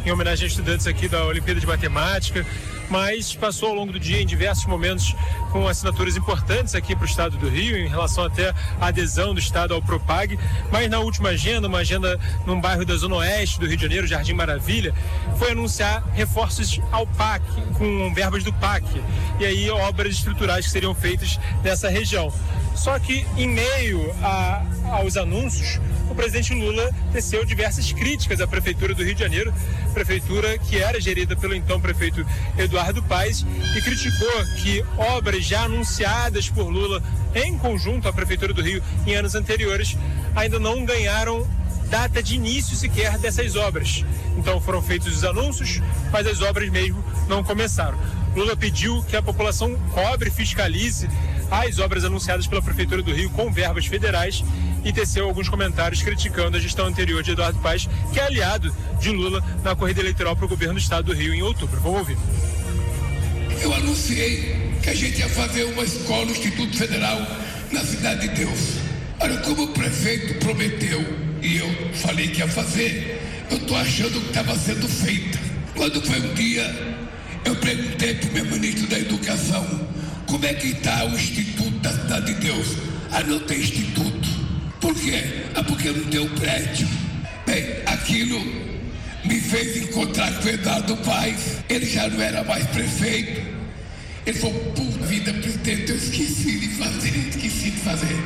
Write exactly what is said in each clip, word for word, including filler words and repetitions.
em homenagem a estudantes aqui da Olimpíada de Matemática, mas passou ao longo do dia em diversos momentos com assinaturas importantes aqui para o estado do Rio, em relação até à adesão do estado ao Propag. Mas na última agenda, uma agenda num bairro da Zona Oeste do Rio de Janeiro, Jardim Maravilha, foi anunciar reforços ao P A C, com verbas do P A C, e aí obras estruturais que seriam feitas nessa região. Só que em meio a, aos anúncios, o presidente Lula teceu diversas críticas à Prefeitura do Rio de Janeiro, prefeitura que era gerida pelo então prefeito Eduardo Paes, e criticou que obras já anunciadas por Lula em conjunto à Prefeitura do Rio em anos anteriores ainda não ganharam data de início sequer dessas obras. Então foram feitos os anúncios, mas as obras mesmo não começaram. Lula pediu que a população cobre e fiscalize as obras anunciadas pela Prefeitura do Rio com verbas federais e teceu alguns comentários criticando a gestão anterior de Eduardo Paes, que é aliado de Lula na corrida eleitoral para o governo do estado do Rio em outubro. Vamos ouvir. Eu anunciei que a gente ia fazer uma escola, Instituto Federal, na Cidade de Deus. Olha, como o prefeito prometeu e eu falei que ia fazer, eu estou achando que estava sendo feita. Quando foi um dia, eu perguntei para o meu ministro da Educação como é que está o Instituto da Cidade de Deus. Ah, não tem instituto. Por quê? Ah, porque não tem um prédio. Bem, aquilo me fez encontrar com o Eduardo Paes. Ele já não era mais prefeito. Ele falou, puta vida, presidente, eu esqueci de fazer, esqueci de fazer.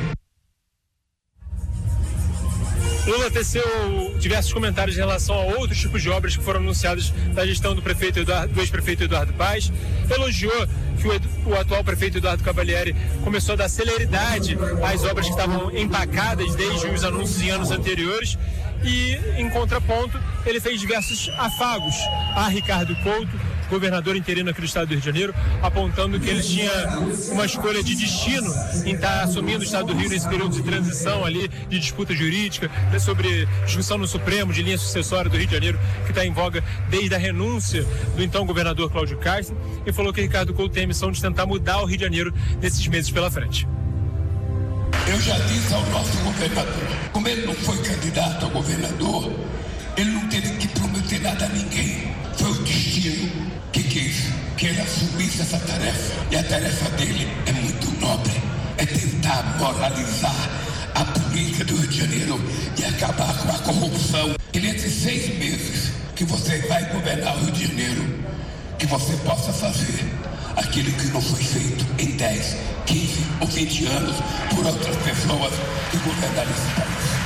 Lula teceu diversos comentários em relação a outros tipos de obras que foram anunciadas da gestão do, prefeito Eduardo, do ex-prefeito Eduardo Paes. Elogiou que o, o atual prefeito Eduardo Cavalieri começou a dar celeridade às obras que estavam empacadas desde os anúncios em anos anteriores. E, em contraponto, ele fez diversos afagos a Ricardo Couto, governador interino aqui do estado do Rio de Janeiro, apontando que ele tinha uma escolha de destino em estar assumindo o estado do Rio nesse período de transição ali, de disputa jurídica, sobre discussão no Supremo, de linha sucessória do Rio de Janeiro, que está em voga desde a renúncia do então governador Cláudio Castro, e falou que Ricardo Couto tem a missão de tentar mudar o Rio de Janeiro nesses meses pela frente. Eu já disse ao nosso governador, como ele não foi candidato a governador, ele não teve que prometer nada a ninguém. Foi o destino que quis que ele assumisse essa tarefa. E a tarefa dele é muito nobre, é tentar moralizar a política do Rio de Janeiro e acabar com a corrupção. E nesses seis meses que você vai governar o Rio de Janeiro, que você possa fazer aquilo que não foi feito em dez, quinze ou vinte anos por outras pessoas que governaram esse país.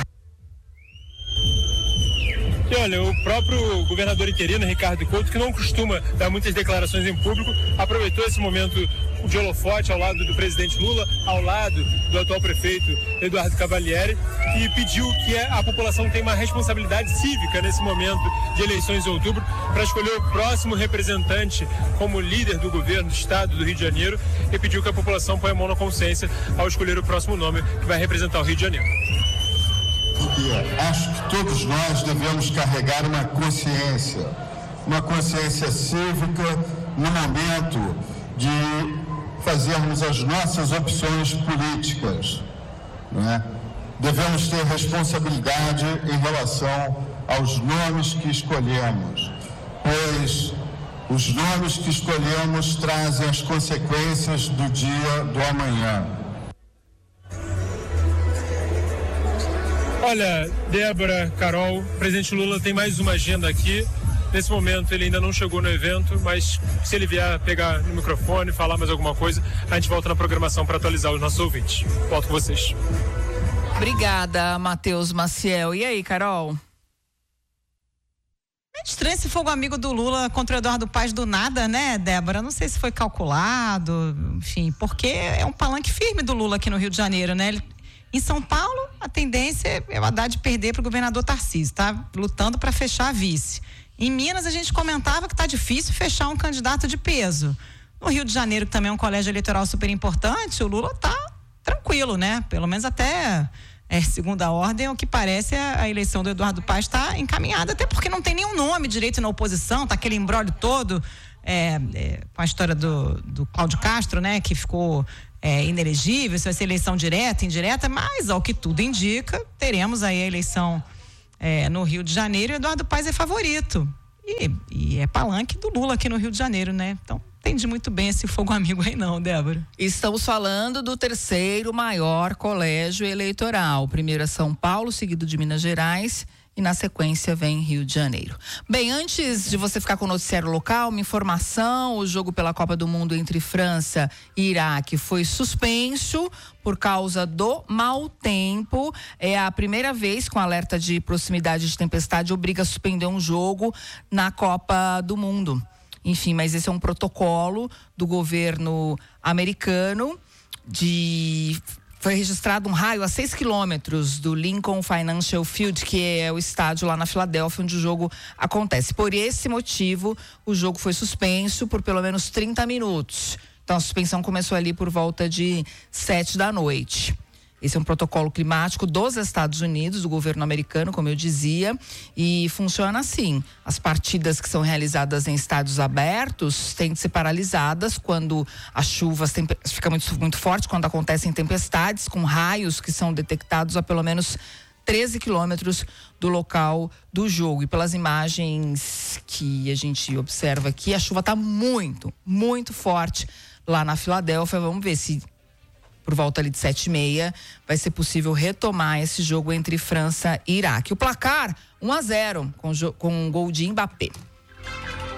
E olha, o próprio governador interino, Ricardo Couto, que não costuma dar muitas declarações em público, aproveitou esse momento de holofote ao lado do presidente Lula, ao lado do atual prefeito Eduardo Cavalieri, e pediu que a população tenha uma responsabilidade cívica nesse momento de eleições em outubro para escolher o próximo representante como líder do governo do estado do Rio de Janeiro, e pediu que a população ponha a mão na consciência ao escolher o próximo nome que vai representar o Rio de Janeiro. Acho que todos nós devemos carregar uma consciência, uma consciência cívica no momento de fazermos as nossas opções políticas, né? Devemos ter responsabilidade em relação aos nomes que escolhemos, pois os nomes que escolhemos trazem as consequências do dia do amanhã. Olha, Débora, Carol, o presidente Lula tem mais uma agenda aqui. Nesse momento ele ainda não chegou no evento, mas se ele vier pegar no microfone, falar mais alguma coisa, a gente volta na programação para atualizar os nossos ouvintes. Volto com vocês. Obrigada, Matheus Maciel. E aí, Carol? É estranho esse fogo amigo do Lula contra o Eduardo Paes do nada, né, Débora? Não sei se foi calculado, enfim, porque é um palanque firme do Lula aqui no Rio de Janeiro, né? Ele, em São Paulo, a tendência é o Haddad perder para o governador Tarcísio, tá lutando para fechar a vice. Em Minas, a gente comentava que tá difícil fechar um candidato de peso. No Rio de Janeiro, que também é um colégio eleitoral super importante, o Lula tá tranquilo, né? Pelo menos até é, segunda ordem, o que parece a, a eleição do Eduardo Paes está encaminhada, até porque não tem nenhum nome direito na oposição, tá aquele imbróglio todo é, é, com a história do, do Cláudio Castro, né? Que ficou é, inelegível, se vai ser eleição direta, indireta, mas ao que tudo indica, teremos aí a eleição É, no Rio de Janeiro, Eduardo Paes é favorito. E, e é palanque do Lula aqui no Rio de Janeiro, né? Então, entende muito bem esse fogo amigo aí não, Débora. Estamos falando do terceiro maior colégio eleitoral. Primeiro é São Paulo, seguido de Minas Gerais e na sequência vem Rio de Janeiro. Bem, antes de você ficar com o noticiário local, uma informação: o jogo pela Copa do Mundo entre França e Iraque foi suspenso por causa do mau tempo. É a primeira vez com alerta de proximidade de tempestade obriga a suspender um jogo na Copa do Mundo. Enfim, mas esse é um protocolo do governo americano. De Foi registrado um raio a seis quilômetros do Lincoln Financial Field, que é o estádio lá na Filadélfia, onde o jogo acontece. Por esse motivo, o jogo foi suspenso por pelo menos trinta minutos. Então, a suspensão começou ali por volta de sete da noite. Esse é um protocolo climático dos Estados Unidos, do governo americano, como eu dizia, e funciona assim: as partidas que são realizadas em estádios abertos têm de ser paralisadas quando as chuvas tempe- fica muito, muito forte, quando acontecem tempestades, com raios que são detectados a pelo menos treze quilômetros do local do jogo. E pelas imagens que a gente observa aqui, a chuva está muito, muito forte lá na Filadélfia. Vamos ver se por volta ali de sete e meia, vai ser possível retomar esse jogo entre França e Iraque. O placar, um a zero, com, com um gol de Mbappé.